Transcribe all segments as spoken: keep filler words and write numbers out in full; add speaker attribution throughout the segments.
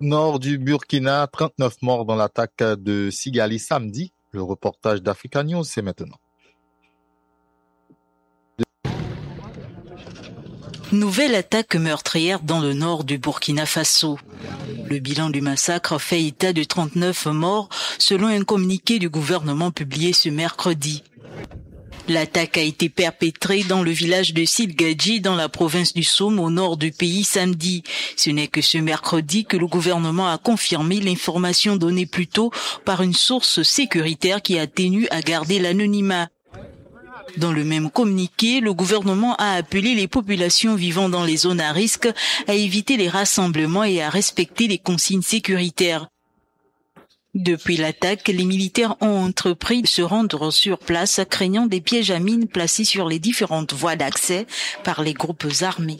Speaker 1: Nord du Burkina, trente-neuf morts dans l'attaque de Sigali samedi. Le reportage d'Africa News, c'est maintenant.
Speaker 2: Nouvelle attaque meurtrière dans le nord du Burkina Faso. Le bilan du massacre fait état de trente-neuf morts selon un communiqué du gouvernement publié ce mercredi. L'attaque a été perpétrée dans le village de Silgadji dans la province du Soum au nord du pays samedi. Ce n'est que ce mercredi que le gouvernement a confirmé l'information donnée plus tôt par une source sécuritaire qui a tenu à garder l'anonymat. Dans le même communiqué, le gouvernement a appelé les populations vivant dans les zones à risque à éviter les rassemblements et à respecter les consignes sécuritaires. Depuis l'attaque, les militaires ont entrepris de se rendre sur place, craignant des pièges à mines placés sur les différentes voies d'accès par les groupes armés.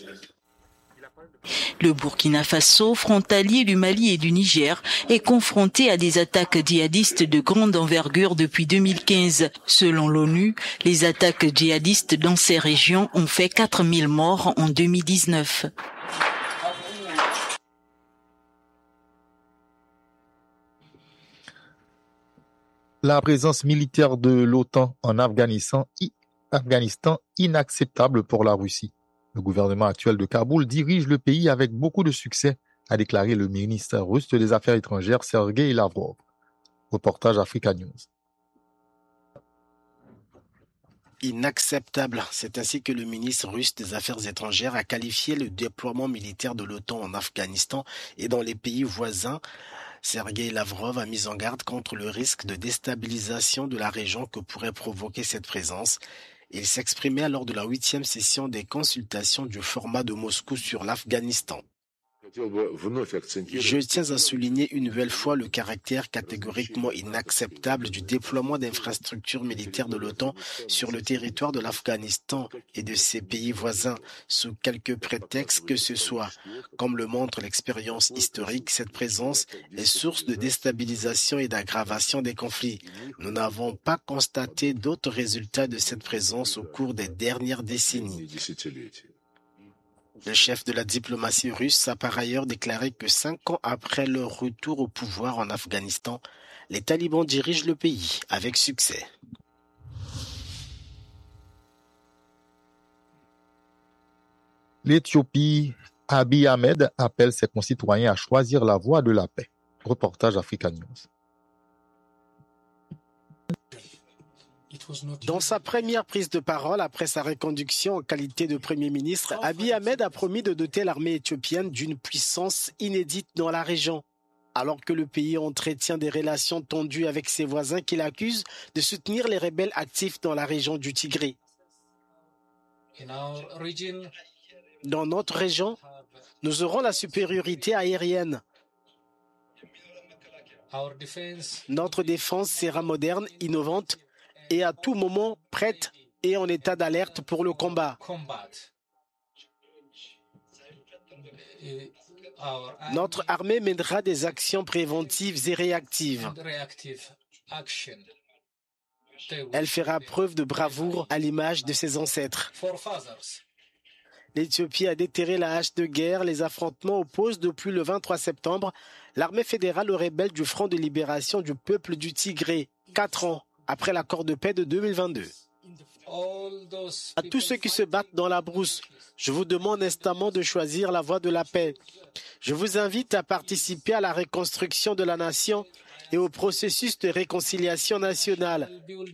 Speaker 2: Le Burkina Faso, frontalier du Mali et du Niger, est confronté à des attaques djihadistes de grande envergure depuis deux mille quinze. Selon l'ONU, les attaques djihadistes dans ces régions ont fait quatre mille morts en deux mille dix-neuf.
Speaker 1: La présence militaire de l'OTAN en Afghanistan, Afghanistan inacceptable pour la Russie. Le gouvernement actuel de Kaboul dirige le pays avec beaucoup de succès, a déclaré le ministre russe des Affaires étrangères Sergueï Lavrov. Reportage Africa News.
Speaker 3: Inacceptable, c'est ainsi que le ministre russe des Affaires étrangères a qualifié le déploiement militaire de l'OTAN en Afghanistan et dans les pays voisins. Sergueï Lavrov a mis en garde contre le risque de déstabilisation de la région que pourrait provoquer cette présence. Il s'exprimait lors de la huitième session des consultations du format de Moscou sur l'Afghanistan. Je tiens à souligner une nouvelle fois le caractère catégoriquement inacceptable du déploiement d'infrastructures militaires de l'OTAN sur le territoire de l'Afghanistan et de ses pays voisins, sous quelque prétexte que ce soit. Comme le montre l'expérience historique, cette présence est source de déstabilisation et d'aggravation des conflits. Nous n'avons pas constaté d'autres résultats de cette présence au cours des dernières décennies. Le chef de la diplomatie russe a par ailleurs déclaré que cinq ans après leur retour au pouvoir en Afghanistan, les talibans dirigent le pays avec succès.
Speaker 1: L'Éthiopie, Abiy Ahmed appelle ses concitoyens à choisir la voie de la paix. Reportage Africa News.
Speaker 3: Dans sa première prise de parole après sa reconduction en qualité de Premier ministre, Abiy Ahmed a promis de doter l'armée éthiopienne d'une puissance inédite dans la région. Alors que le pays entretient des relations tendues avec ses voisins qu'il accuse de soutenir les rebelles actifs dans la région du Tigré. Dans notre région, nous aurons la supériorité aérienne. Notre défense sera moderne, innovante, et à tout moment prête et en état d'alerte pour le combat. Notre armée mènera des actions préventives et réactives. Elle fera preuve de bravoure à l'image de ses ancêtres. L'Éthiopie a déterré la hache de guerre. Les affrontements opposent depuis le vingt-trois septembre l'armée fédérale aux rebelles du Front de libération du peuple du Tigré, quatre ans après l'accord de paix de deux mille vingt-deux. À tous ceux qui se battent dans la brousse, je vous demande instamment de choisir la voie de la paix. Je vous invite à participer à la reconstruction de la nation et au processus de réconciliation nationale.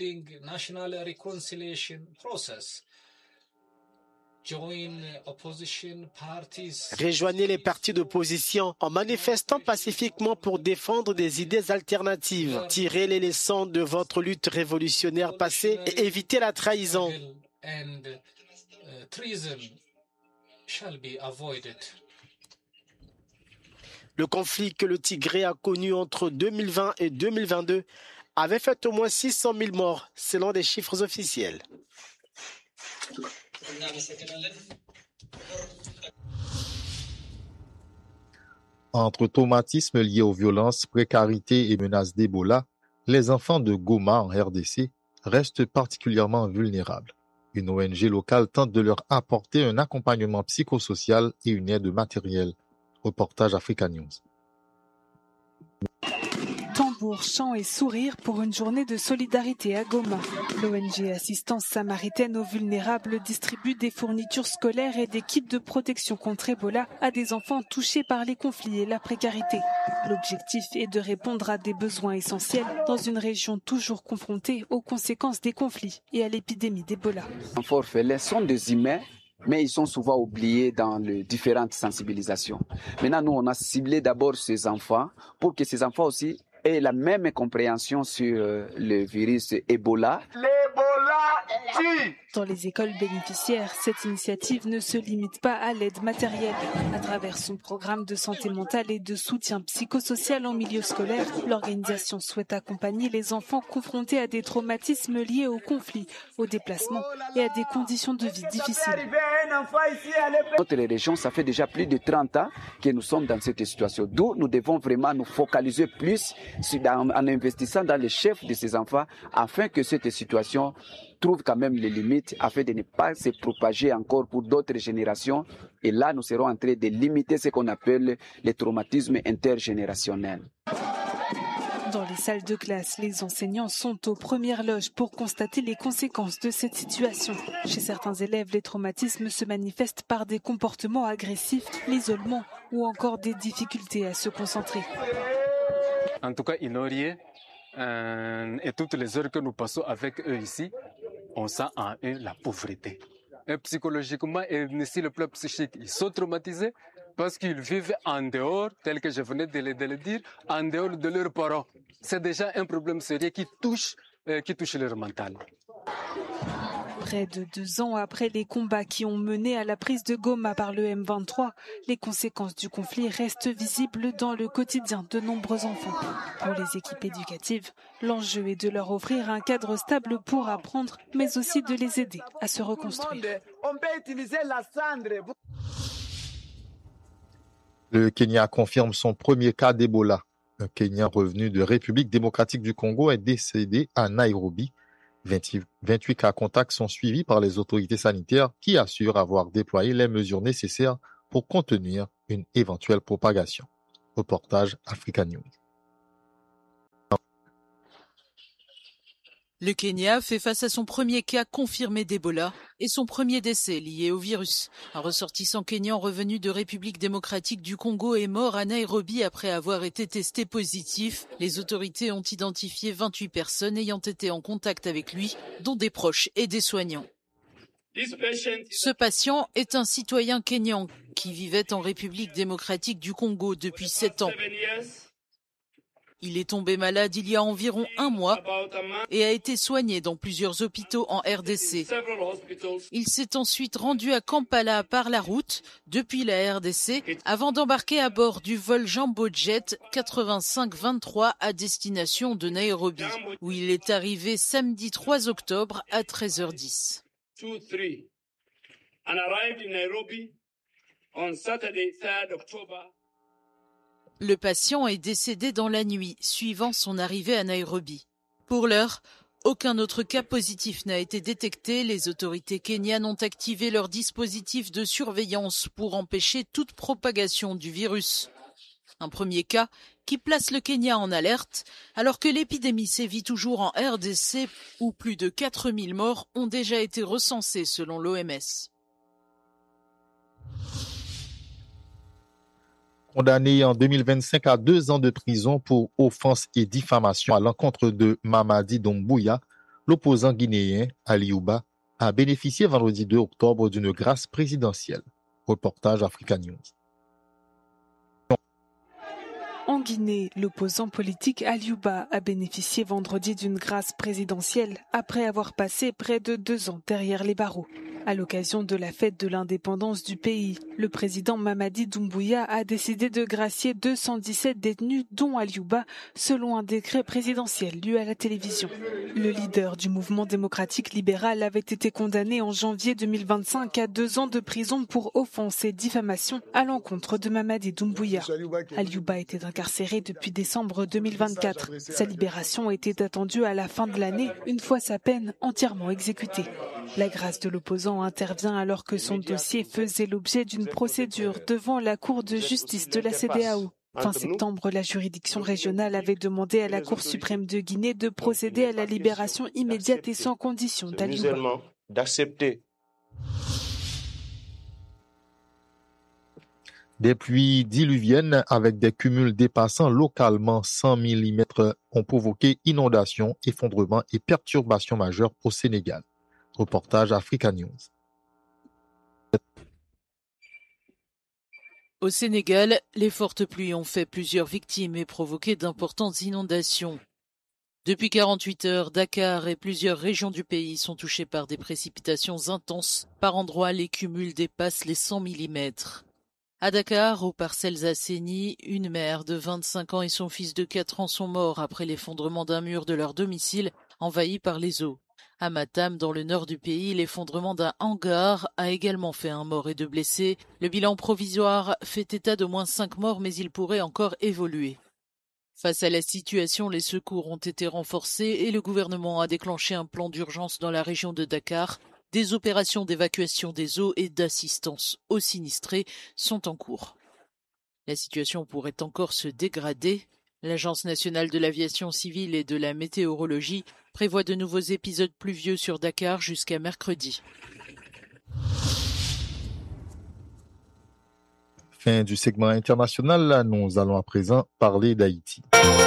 Speaker 3: Rejoignez les partis d'opposition en manifestant pacifiquement pour défendre des idées alternatives. Tirez les leçons de votre lutte révolutionnaire passée et évitez la trahison. Le conflit que le Tigré a connu entre deux mille vingt et deux mille vingt-deux avait fait au moins six cent mille morts, selon des chiffres officiels.
Speaker 1: Entre traumatismes liés aux violences, précarité et menaces d'Ebola, les enfants de Goma en R D C restent particulièrement vulnérables. Une O N G locale tente de leur apporter un accompagnement psychosocial et une aide matérielle. Reportage Africa News.
Speaker 4: Tambour, chants et sourires pour une journée de solidarité à Goma. L'O N G Assistance Samaritaine aux Vulnérables distribue des fournitures scolaires et des kits de protection contre Ebola à des enfants touchés par les conflits et la précarité. L'objectif est de répondre à des besoins essentiels dans une région toujours confrontée aux conséquences des conflits et à l'épidémie d'Ebola.
Speaker 5: Les orphelins sont des humains, mais ils sont souvent oubliés dans les différentes sensibilisations. Maintenant, nous, on a ciblé d'abord ces enfants pour que ces enfants aussi aient la même compréhension sur le virus Ebola. L'Ebola tue!
Speaker 4: Dans les écoles bénéficiaires, cette initiative ne se limite pas à l'aide matérielle. À travers son programme de santé mentale et de soutien psychosocial en milieu scolaire, l'organisation souhaite accompagner les enfants confrontés à des traumatismes liés au conflit, au déplacement et à des conditions de vie difficiles.
Speaker 5: Notre région, ça fait déjà plus de trente ans que nous sommes dans cette situation. D'où nous devons vraiment nous focaliser plus en investissant dans les chefs de ces enfants afin que cette situation trouve quand même les limites afin de ne pas se propager encore pour d'autres générations. Et là, nous serons en train de limiter ce qu'on appelle les traumatismes intergénérationnels.
Speaker 4: Dans les salles de classe, les enseignants sont aux premières loges pour constater les conséquences de cette situation. Chez certains élèves, les traumatismes se manifestent par des comportements agressifs, l'isolement ou encore des difficultés à se concentrer.
Speaker 6: En tout cas, Inorié euh, et toutes les heures que nous passons avec eux ici, on sent en eux la pauvreté. Et psychologiquement et sur le plan psychique, ils sont traumatisés parce qu'ils vivent en dehors, tel que je venais de le, de le dire, en dehors de leurs parents. C'est déjà un problème sérieux qui touche, euh, qui touche leur mental.
Speaker 4: Près de deux ans après les combats qui ont mené à la prise de Goma par le M vingt-trois, les conséquences du conflit restent visibles dans le quotidien de nombreux enfants. Pour les équipes éducatives, l'enjeu est de leur offrir un cadre stable pour apprendre, mais aussi de les aider à se reconstruire.
Speaker 1: Le Kenya confirme son premier cas d'Ebola. Un Kenyan revenu de République démocratique du Congo est décédé à Nairobi. vingt-huit cas contacts sont suivis par les autorités sanitaires qui assurent avoir déployé les mesures nécessaires pour contenir une éventuelle propagation. Reportage Africa News.
Speaker 2: Le Kenya fait face à son premier cas confirmé d'Ebola et son premier décès lié au virus. Un ressortissant kényan revenu de République démocratique du Congo est mort à Nairobi après avoir été testé positif. Les autorités ont identifié vingt-huit personnes ayant été en contact avec lui, dont des proches et des soignants. Ce patient est un citoyen kényan qui vivait en République démocratique du Congo depuis sept ans. Il est tombé malade il y a environ un mois et a été soigné dans plusieurs hôpitaux en R D C. Il s'est ensuite rendu à Kampala par la route depuis la R D C avant d'embarquer à bord du vol Jambo Jet quatre-vingt-cinq vingt-trois à destination de Nairobi, où il est arrivé samedi trois octobre à treize heures dix. Le patient est décédé dans la nuit suivant son arrivée à Nairobi. Pour l'heure, aucun autre cas positif n'a été détecté. Les autorités kenyanes ont activé leur dispositif de surveillance pour empêcher toute propagation du virus. Un premier cas qui place le Kenya en alerte alors que l'épidémie sévit toujours en R D C où plus de quatre mille morts ont déjà été recensés selon l'O M S.
Speaker 1: Condamné en deux mille vingt-cinq à deux ans de prison pour offense et diffamation à l'encontre de Mamadi Doumbouya, l'opposant guinéen Aliouba a bénéficié vendredi deux octobre d'une grâce présidentielle. Reportage Africa News.
Speaker 4: En Guinée, l'opposant politique Aliouba a bénéficié vendredi d'une grâce présidentielle après avoir passé près de deux ans derrière les barreaux. À l'occasion de la fête de l'indépendance du pays, le président Mamadi Doumbouya a décidé de gracier deux cent dix-sept détenus, dont Aliouba, selon un décret présidentiel lu à la télévision. Le leader du mouvement démocratique libéral avait été condamné en janvier deux mille vingt-cinq à deux ans de prison pour offense et diffamation à l'encontre de Mamadi Doumbouya. Aliouba était incarcéré depuis décembre deux mille vingt-quatre. Sa libération était attendue à la fin de l'année, une fois sa peine entièrement exécutée. La grâce de l'opposant intervient alors que son dossier faisait l'objet d'une procédure devant la Cour de justice de la C E D E A O. Fin septembre, la juridiction régionale avait demandé à la Cour suprême de Guinée de procéder à la libération immédiate et sans condition d'Aliouba.
Speaker 7: D'accepter.
Speaker 1: Des pluies diluviennes avec des cumuls dépassant localement cent millimètres ont provoqué inondations, effondrements et perturbations majeures au Sénégal. Reportage Africa News.
Speaker 8: Au Sénégal, les fortes pluies ont fait plusieurs victimes et provoqué d'importantes inondations. Depuis quarante-huit heures, Dakar et plusieurs régions du pays sont touchées par des précipitations intenses. Par endroits, les cumuls dépassent les cent millimètres. À Dakar, aux parcelles assainies, une mère de vingt-cinq ans et son fils de quatre ans sont morts après l'effondrement d'un mur de leur domicile envahi par les eaux. À Matam, dans le nord du pays, l'effondrement d'un hangar a également fait un mort et deux blessés. Le bilan provisoire fait état d'au moins cinq morts, mais il pourrait encore évoluer. Face à la situation, les secours ont été renforcés et le gouvernement a déclenché un plan d'urgence dans la région de Dakar. Des opérations d'évacuation des eaux et d'assistance aux sinistrés sont en cours. La situation pourrait encore se dégrader. L'Agence nationale de l'aviation civile et de la météorologie prévoit de nouveaux épisodes pluvieux sur Dakar jusqu'à mercredi.
Speaker 1: Fin du segment international, nous allons à présent parler d'Haïti.